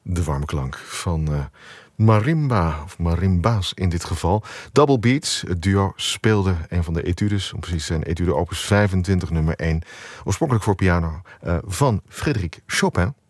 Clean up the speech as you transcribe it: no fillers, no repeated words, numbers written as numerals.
De warme klank van marimba, of marimba's in dit geval. Double Beats, het duo, speelde een van de etudes, om precies te zijn, etude opus 25, nummer 1, oorspronkelijk voor piano, van Frédéric Chopin.